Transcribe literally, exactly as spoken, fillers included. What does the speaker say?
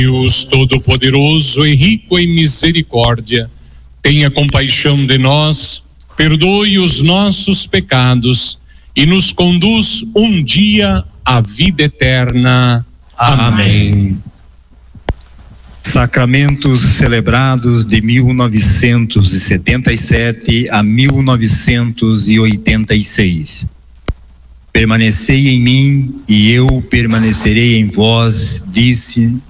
Deus Todo-Poderoso e rico em misericórdia, tenha compaixão de nós, perdoe os nossos pecados e nos conduz um dia à vida eterna. Amém. Sacramentos celebrados de mil novecentos e setenta e sete a mil novecentos e oitenta e seis. Permanecei em mim e eu permanecerei em vós, disse